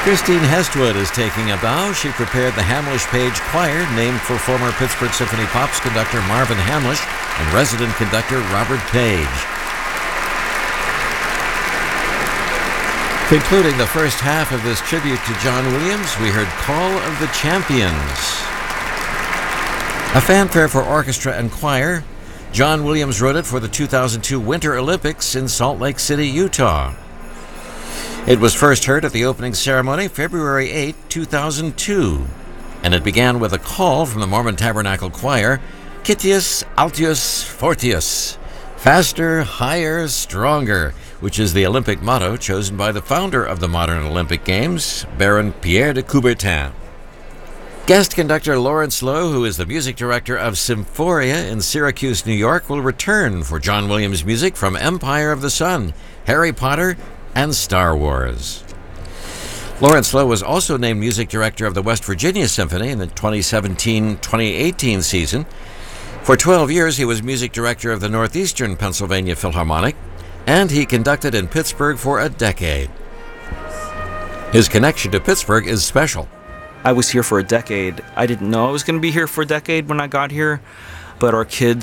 Christine Hestwood is taking a bow. She prepared the Hamlish Page Choir, named for former Pittsburgh Symphony Pops conductor Marvin Hamlish and resident conductor Robert Page. Concluding the first half of this tribute to John Williams, we heard Call of the Champions. A fanfare for orchestra and choir. John Williams wrote it for the 2002 Winter Olympics in Salt Lake City, Utah. It was first heard at the opening ceremony February 8, 2002, and it began with a call from the Mormon Tabernacle Choir, Citius Altius Fortius, faster, higher, stronger, which is the Olympic motto chosen by the founder of the modern Olympic Games, Baron Pierre de Coubertin. Guest conductor Lawrence Lowe, who is the music director of Symphoria in Syracuse, New York, will return for John Williams music from Empire of the Sun, Harry Potter, and Star Wars. Lawrence Lowe was also named music director of the West Virginia Symphony in the 2017-2018 season. For 12 years, he was music director of the Northeastern Pennsylvania Philharmonic, and he conducted in Pittsburgh for a decade. His connection to Pittsburgh is special. I was here for a decade. I didn't know I was going to be here for a decade when I got here, but our kids